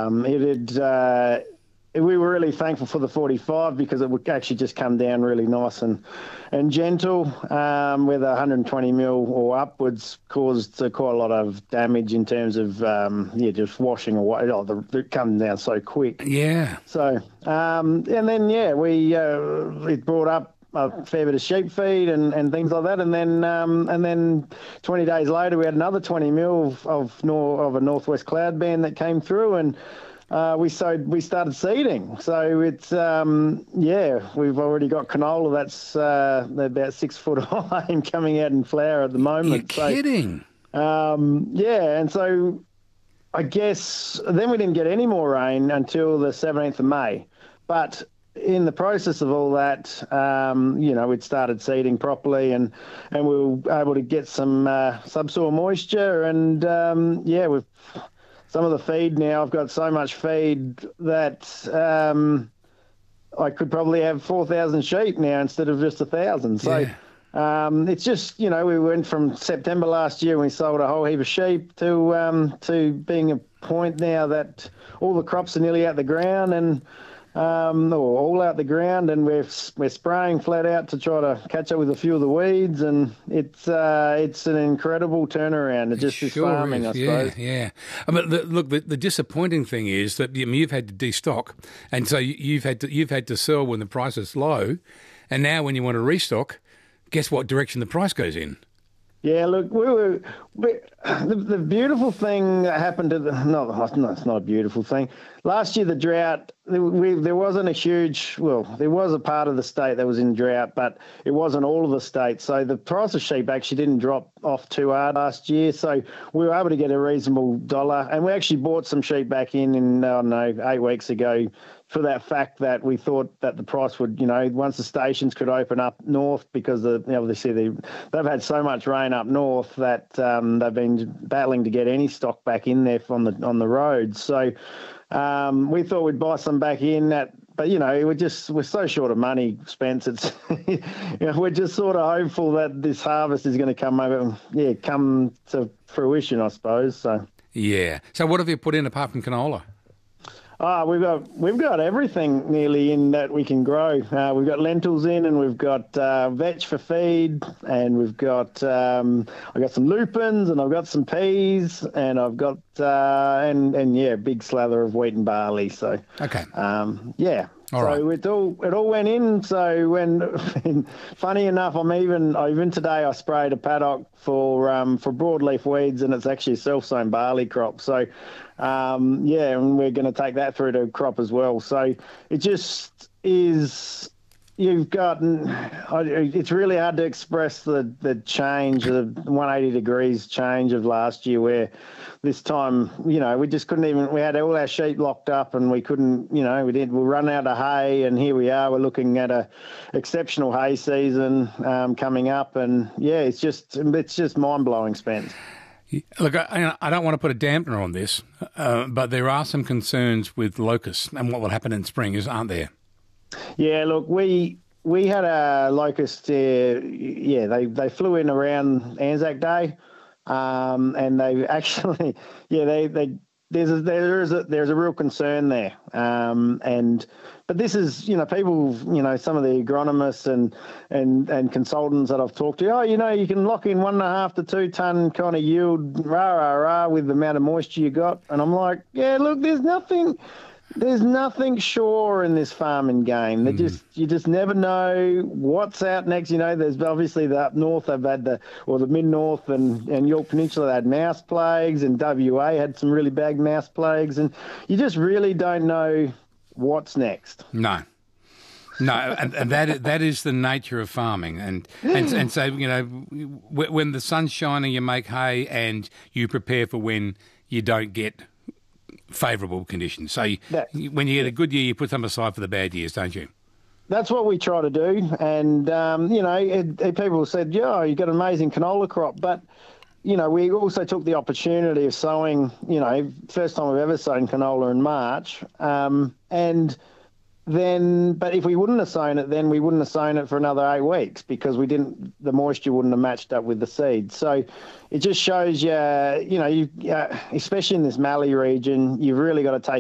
We were really thankful for the 45 because it would actually just come down really nice and gentle, with 120 mil or upwards caused quite a lot of damage in terms of just washing away. It comes down so quick. Yeah. So and then it brought up a fair bit of sheep feed and things like that, and then 20 days later we had another 20 mil of a northwest cloud band that came through, and we started seeding. So it's we've already got canola that's about 6 foot high and coming out in flower at the moment. You're kidding. And so I guess then we didn't get any more rain until the 17th of May, but in the process of all that, we'd started seeding properly, and we were able to get some subsoil moisture, and we've some of the feed now. I've got so much feed that I could probably have 4,000 sheep now instead of just 1,000. So it's just, we went from September last year when we sold a whole heap of sheep to being a point now that all the crops are nearly out the ground and all out the ground, and we're spraying flat out to try to catch up with a few of the weeds, and it's an incredible turnaround. It just is farming, I suppose. Yeah. I mean, the disappointing thing is that you've had to destock, and so you've had to sell when the price is low, and now when you want to restock, guess what direction the price goes in? Yeah, look, the beautiful thing that happened to it's not a beautiful thing. Last year, the drought, there wasn't a huge, there was a part of the state that was in drought, but it wasn't all of the state. So the price of sheep actually didn't drop off too hard last year. So we were able to get a reasonable dollar, and we actually bought some sheep back in 8 weeks ago, for that fact that we thought that the price would, once the stations could open up north, because obviously they've had so much rain up north that they've been battling to get any stock back in there on the roads. So we thought we'd buy some back in but we're so short of money, Spence. It's we're just sort of hopeful that this harvest is going to come to fruition, I suppose. So yeah. So what have you put in apart from canola? We've got everything nearly in that we can grow. We've got lentils in, and we've got vetch for feed, and we've got I've got some lupins, and I've got some peas, and I've got big slather of wheat and barley. So okay, All right. It all went in. So funny enough, even today I sprayed a paddock for broadleaf weeds, and it's actually a self-sown barley crop. So and we're going to take that through to crop as well. So it just is. It's really hard to express the change, the 180 degrees change of last year, where this time, we just couldn't even, we had all our sheep locked up and we couldn't, we'll run out of hay, and here we are, we're looking at a exceptional hay season coming up, and it's just mind-blowing, Spence. Look, I don't want to put a dampener on this, but there are some concerns with locusts and what will happen in spring, aren't there? Yeah, look, we had a locust. They flew in around Anzac Day, and they actually, there's a real concern there, but this is, people, some of the agronomists and consultants that I've talked to, you can lock in 1.5 to 2 ton kind of yield, with the amount of moisture you got, and I'm like, look, there's nothing sure in this farming game. You just never know what's out next. There's obviously the up north, they've had the mid-north and York Peninsula had mouse plagues, and WA had some really bad mouse plagues, and you just really don't know what's next. No, and that is the nature of farming, and so when the sun's shining, you make hay, and you prepare for when you don't get favourable conditions. So when you get a good year, you put some aside for the bad years, don't you? That's what we try to do. And, people said, you got an amazing canola crop. But, we also took the opportunity of sowing, first time we've ever sown canola in March. But if we wouldn't have sown it, then we wouldn't have sown it for another 8 weeks, because the moisture wouldn't have matched up with the seed. So it just shows especially in this Mallee region, you've really got to take